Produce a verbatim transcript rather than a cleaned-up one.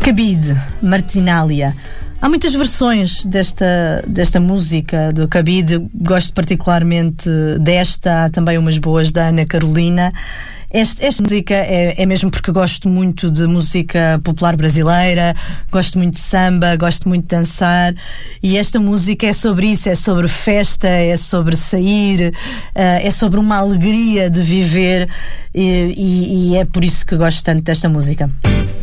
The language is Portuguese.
Cabide, Martinália. Há muitas versões desta, desta música do Cabide. Gosto particularmente desta. Há também umas boas da Ana Carolina. Este, esta música é, é mesmo porque gosto muito de música popular brasileira, gosto muito de samba, gosto muito de dançar, e esta música é sobre isso, é sobre festa, é sobre sair, uh, é sobre uma alegria de viver, e, e, e é por isso que gosto tanto desta música.